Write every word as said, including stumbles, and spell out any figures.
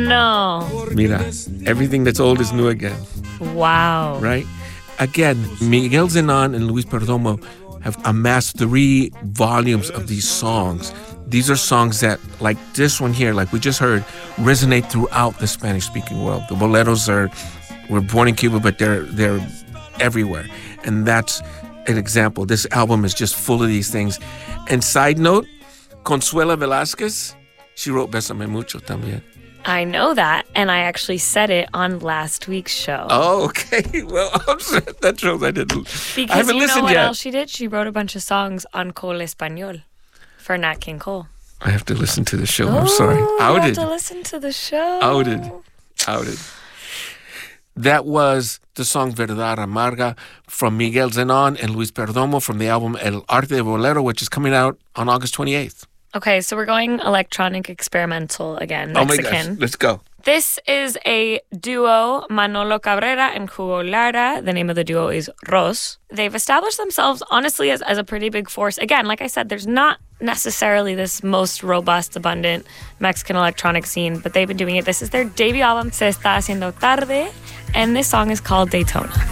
No. Mira, everything that's old is new again. Wow. Right? Again, Miguel Zenon and Luis Perdomo have amassed three volumes of these songs. These are songs that, like this one here, like we just heard, resonate throughout the Spanish-speaking world. The boleros are, were born in Cuba, but they're they're everywhere. And that's an example. This album is just full of these things. And side note, Consuela Velázquez, she wrote Bésame Mucho también. I know that, and I actually said it on last week's show. Oh, okay. Well, that shows I didn't. Because I haven't you listened know what yet. else she did? She wrote a bunch of songs on Cole Español for Nat King Cole. I have to listen to the show. Oh, I'm sorry. Outed. You have to listen to the show. Outed. Outed. That was the song Verdad Amarga from Miguel Zenon and Luis Perdomo from the album El Arte de Bolero, which is coming out on August twenty-eighth. Okay, so we're going electronic experimental again, Mexican. Oh my gosh, let's go. This is a duo, Manolo Cabrera and Hugo Lara. The name of the duo is Ros. They've established themselves, honestly, as, as a pretty big force. Again, like I said, there's not necessarily this most robust, abundant Mexican electronic scene, but they've been doing it. This is their debut album, Se Está Haciendo Tarde, and this song is called Daytona.